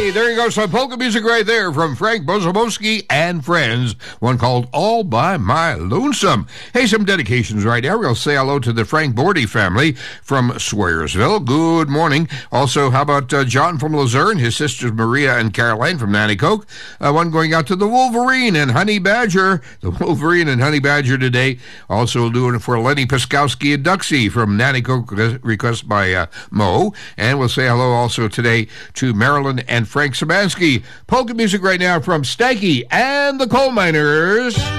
Hey, there you go. Some polka music right there from Frank Bozoboski and friends. One called All by My Lonesome. Hey, some dedications right now. We'll say hello to the Frank Bordy family from Swearsville. Good morning. Also, how about John from Luzerne, his sisters Maria and Caroline from Nanticoke. One going out to the Wolverine and Honey Badger. The Wolverine and Honey Badger today. Also doing it for Lenny Piskowski and Duxie from Nanticoke, request by Mo. And we'll say hello also today to Marilyn and Frank Samansky. Polka music right now from Stanky and the Coal Miners.